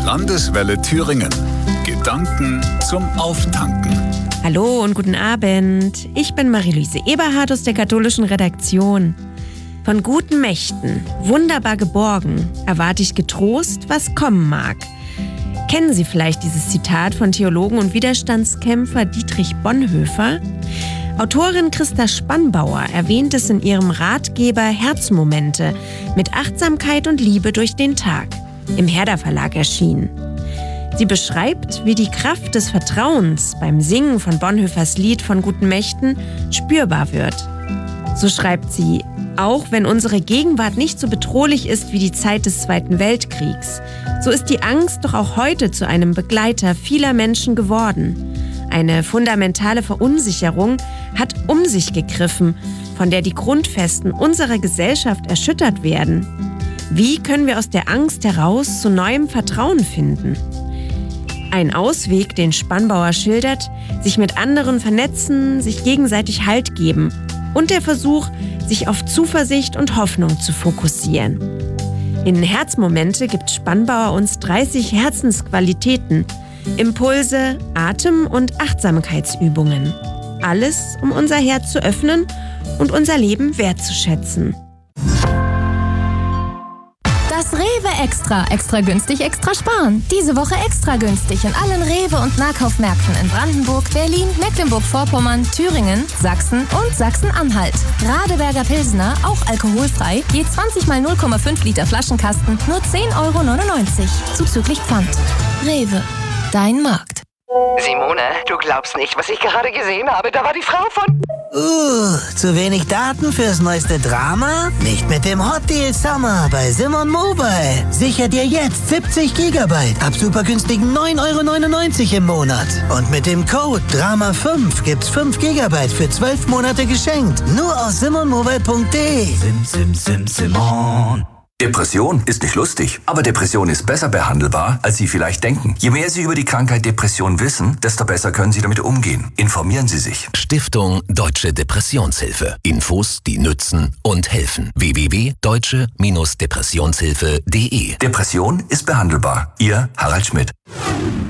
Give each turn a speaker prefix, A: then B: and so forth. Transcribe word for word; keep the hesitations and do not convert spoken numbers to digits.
A: Landeswelle Thüringen. Gedanken zum Auftanken.
B: Hallo und guten Abend. Ich bin Marie-Luise Eberhardt aus der katholischen Redaktion. Von guten Mächten, wunderbar geborgen, erwarte ich getrost, was kommen mag. Kennen Sie vielleicht dieses Zitat von Theologen und Widerstandskämpfer Dietrich Bonhoeffer? Autorin Christa Spannbauer erwähnt es in ihrem Ratgeber Herzmomente mit Achtsamkeit und Liebe durch den Tag, im Herder Verlag erschienen. Sie beschreibt, wie die Kraft des Vertrauens beim Singen von Bonhoeffers Lied von guten Mächten spürbar wird. So schreibt sie: Auch wenn unsere Gegenwart nicht so bedrohlich ist wie die Zeit des Zweiten Weltkriegs, so ist die Angst doch auch heute zu einem Begleiter vieler Menschen geworden. Eine fundamentale Verunsicherung hat um sich gegriffen, von der die Grundfesten unserer Gesellschaft erschüttert werden. Wie können wir aus der Angst heraus zu neuem Vertrauen finden? Ein Ausweg, den Spannbauer schildert, sich mit anderen vernetzen, sich gegenseitig Halt geben und der Versuch, sich auf Zuversicht und Hoffnung zu fokussieren. In Herzmomente gibt Spannbauer uns dreißig Herzensqualitäten, Impulse, Atem- und Achtsamkeitsübungen. Alles, um unser Herz zu öffnen und unser Leben wertzuschätzen.
C: Das Rewe Extra. Extra günstig, extra sparen. Diese Woche extra günstig in allen Rewe- und Nahkaufmärkten in Brandenburg, Berlin, Mecklenburg-Vorpommern, Thüringen, Sachsen und Sachsen-Anhalt. Radeberger Pilsner, auch alkoholfrei, je zwanzig mal null Komma fünf Liter Flaschenkasten, nur zehn Euro neunundneunzig. Zuzüglich Pfand. Rewe. Dein Markt.
D: Simone, du glaubst nicht, was ich gerade gesehen habe. Da war die Frau von...
E: Uh, zu wenig Daten fürs neueste Drama? Nicht mit dem Hot Deal Summer bei Simon Mobile. Sicher dir jetzt siebzig Gigabyte ab super günstigen neun Euro neunundneunzig im Monat. Und mit dem Code Drama fünf gibt's fünf Gigabyte für zwölf Monate geschenkt. Nur auf simon mobile punkt de.
F: Sim, sim, sim, Simon. Depression ist nicht lustig, aber Depression ist besser behandelbar, als Sie vielleicht denken. Je mehr Sie über die Krankheit Depression wissen, desto besser können Sie damit umgehen. Informieren Sie sich.
G: Stiftung Deutsche Depressionshilfe. Infos, die nützen und helfen. w w w punkt deutsche Depressionshilfe punkt de.
F: Depression ist behandelbar. Ihr Harald Schmidt.